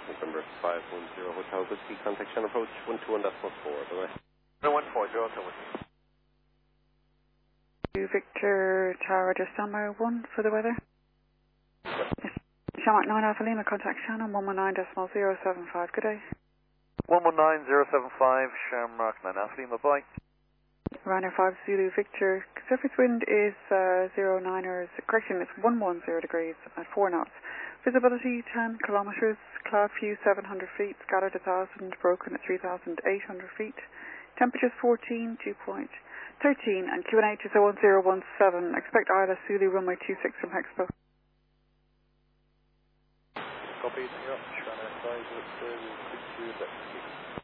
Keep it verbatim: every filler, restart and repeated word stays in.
November five one zero Hotel Whiskey, contact channel approach one two one decimal four, bye-bye. one four zero Hotel Whiskey. Victor Tower, just standby one for the weather. Shamrock nine Alpha Lima, contact channel one one nine decimal zero seven five, good day. one one nine zero seven five, Shamrock nine Alpha Lima, bye. Ryanair five Zulu Victor, surface wind is uh, zero niners, correction, it's one one zero degrees at four knots. Visibility ten kilometers, cloud view seven hundred feet, scattered one thousand, broken at three thousand eight hundred feet. Temperatures fourteen, dew point thirteen, and Q N H is zero one zero one seven. Expect I L S Zulu runway two six from Hexpo. Copy, you're up, Ryanair five,